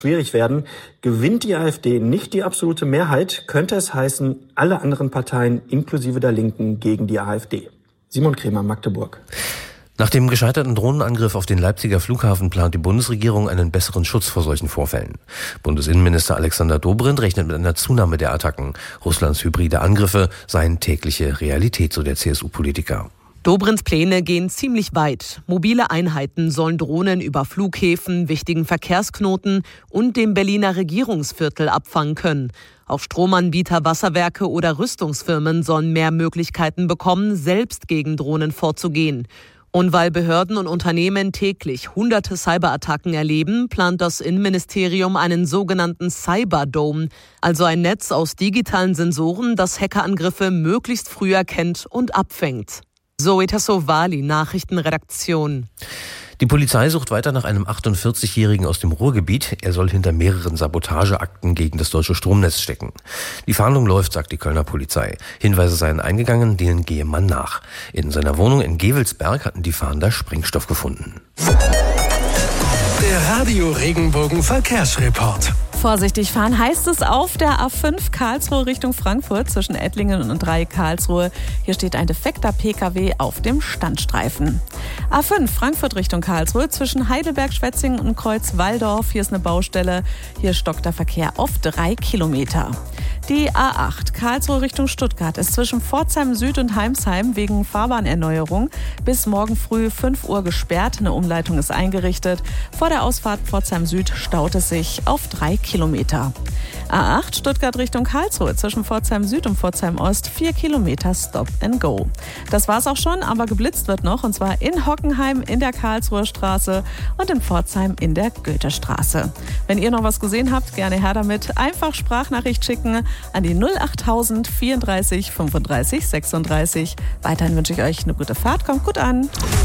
schwierig werden. Gewinnt die AfD nicht die absolute Mehrheit, könnte es heißen, alle anderen Parteien inklusive der Linken gegen die AfD. Simon Kremer, Magdeburg. Nach dem gescheiterten Drohnenangriff auf den Leipziger Flughafen plant die Bundesregierung einen besseren Schutz vor solchen Vorfällen. Bundesinnenminister Alexander Dobrindt rechnet mit einer Zunahme der Attacken. Russlands hybride Angriffe seien tägliche Realität, so der CSU-Politiker. Dobrindts Pläne gehen ziemlich weit. Mobile Einheiten sollen Drohnen über Flughäfen, wichtigen Verkehrsknoten und dem Berliner Regierungsviertel abfangen können. Auch Stromanbieter, Wasserwerke oder Rüstungsfirmen sollen mehr Möglichkeiten bekommen, selbst gegen Drohnen vorzugehen. Und weil Behörden und Unternehmen täglich hunderte Cyberattacken erleben, plant das Innenministerium einen sogenannten Cyberdome, also ein Netz aus digitalen Sensoren, das Hackerangriffe möglichst früh erkennt und abfängt. Zoe Tassovali, Nachrichtenredaktion. Die Polizei sucht weiter nach einem 48-Jährigen aus dem Ruhrgebiet. Er soll hinter mehreren Sabotageakten gegen das deutsche Stromnetz stecken. Die Fahndung läuft, sagt die Kölner Polizei. Hinweise seien eingegangen, denen gehe man nach. In seiner Wohnung in Gevelsberg hatten die Fahnder Sprengstoff gefunden. Der Radio Regenbogen Verkehrsreport. Vorsichtig fahren heißt es auf der A5 Karlsruhe Richtung Frankfurt zwischen Ettlingen und 3 Karlsruhe. Hier steht ein defekter Pkw auf dem Standstreifen. A5 Frankfurt Richtung Karlsruhe zwischen Heidelberg, Schwetzingen und Kreuz-Walldorf. Hier ist eine Baustelle. Hier stockt der Verkehr auf 3 Kilometer. Die A8 Karlsruhe Richtung Stuttgart ist zwischen Pforzheim Süd und Heimsheim wegen Fahrbahnerneuerung bis morgen früh 5 Uhr gesperrt. Eine Umleitung ist eingerichtet. Vor der Ausfahrt Pforzheim Süd staut es sich auf 3 Kilometer. A8 Stuttgart Richtung Karlsruhe zwischen Pforzheim Süd und Pforzheim Ost 4 Kilometer Stop and Go. Das war's auch schon, aber geblitzt wird noch, und zwar in Hockenheim in der Karlsruher Straße und in Pforzheim in der Goethestraße. Wenn ihr noch was gesehen habt, gerne her damit. Einfach Sprachnachricht schicken an die 08000 34 35 36. Weiterhin wünsche ich euch eine gute Fahrt. Kommt gut an.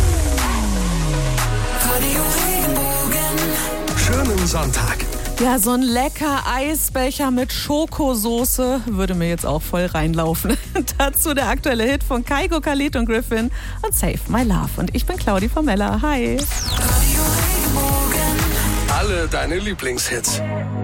Schönen Sonntag. Ja, so ein lecker Eisbecher mit Schokosoße würde mir jetzt auch voll reinlaufen. Dazu der aktuelle Hit von Kygo, Khalid und Griffin und Save My Love. Und ich bin Claudi Formella. Hi. Alle deine Lieblingshits.